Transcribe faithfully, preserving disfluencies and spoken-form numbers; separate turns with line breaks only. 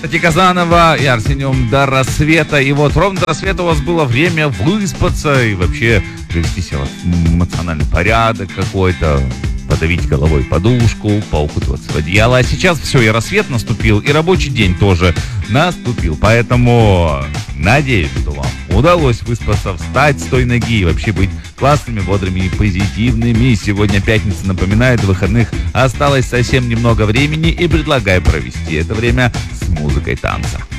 Кстати, Казанова и Арсениум до рассвета. И вот ровно до рассвета у вас было время выспаться и вообще привести себя в эмоциональный порядок какой-то, подавить головой подушку, поукутываться в одеяло. А сейчас все, и рассвет наступил, и рабочий день тоже наступил. Поэтому надеюсь, что вам удалось выспаться, встать с той ноги и вообще быть классными, бодрыми и позитивными. Сегодня пятница, напоминает, до выходных осталось совсем немного времени, и предлагаю провести это время с музыкой танца.